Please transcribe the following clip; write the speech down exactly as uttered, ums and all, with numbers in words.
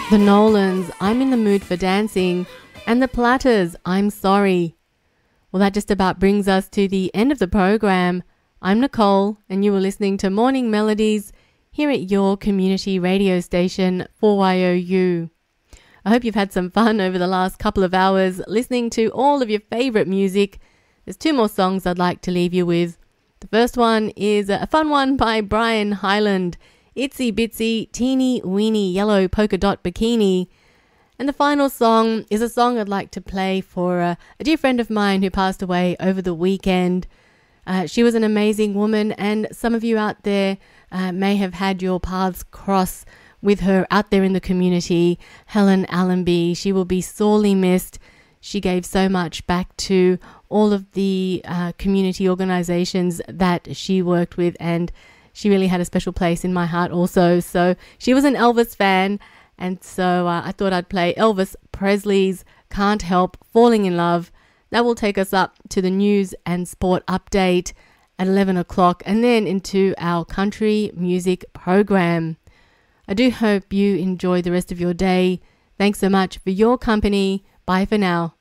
The Nolans, I'm in the Mood for Dancing, and the Platters, I'm Sorry. Well, that just about brings us to the end of the program. I'm Nicole, and you were listening to Morning Melodies here at your community radio station, four Y O U. I hope you've had some fun over the last couple of hours listening to all of your favourite music. There's two more songs I'd like to leave you with. The first one is a fun one by Brian Hyland, Itsy Bitsy Teeny Weeny Yellow Polka Dot Bikini. And the final song is a song I'd like to play for a, a dear friend of mine who passed away over the weekend. Uh, she was an amazing woman, and some of you out there uh, may have had your paths cross with her out there in the community. Helen Allenby, she will be sorely missed. She gave so much back to all of the uh, community organizations that she worked with, and she really had a special place in my heart also. So she was an Elvis fan, and so uh, I thought I'd play Elvis Presley's Can't Help Falling in Love. That will take us up to the news and sport update at eleven o'clock, and then into our country music program. I do hope you enjoy the rest of your day. Thanks so much for your company. Bye for now.